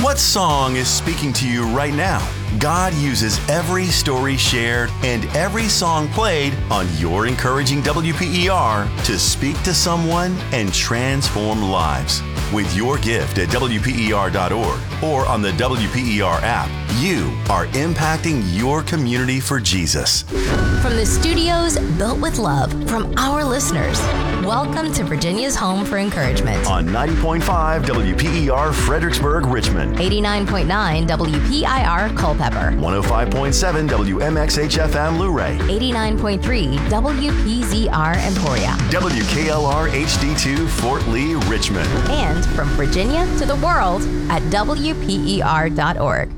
What song is speaking to you right now? God uses every story shared and every song played on your encouraging WPER to speak to someone and transform lives. With your gift at WPER.org or on the WPER app, you are impacting your community for Jesus. From the studios built with love from our listeners, welcome to Virginia's Home for Encouragement. On 90.5 WPER Fredericksburg, Richmond. 89.9 WPIR Culpeper. 105.7 WMXHFM Luray. 89.3 WPZR Emporia. WKLR HD2 Fort Lee, Richmond. And from Virginia to the world at WPER.org.